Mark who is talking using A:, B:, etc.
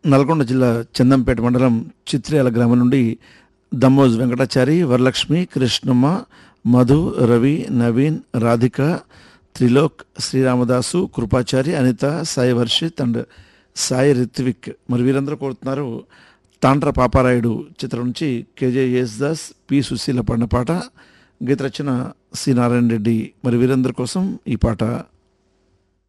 A: నల్గొండ జిల్లా చందంపేట మండలం చిత్ర్యాల గ్రామం నుండి దమ్మోజ్ వెంకటాచారి, వరలక్ష్మి, కృష్ణమ్మ, మధు, రవి, నవీన్, రాధిక, త్రిలోక్, శ్రీరామదాసు, కృపాచారి, అనిత, సాయి వర్షిత్ అండ్ సాయి రిత్విక్ మరి వీరందరూ కోరుతున్నారు తాండ్ర పాపారాయుడు చిత్రం నుంచి కేజే యేసుదాస్, పి సుశీల పాడిన పాట. గీత రచన సి నారాయణ రెడ్డి. మరి వీరందరి కోసం ఈ పాట.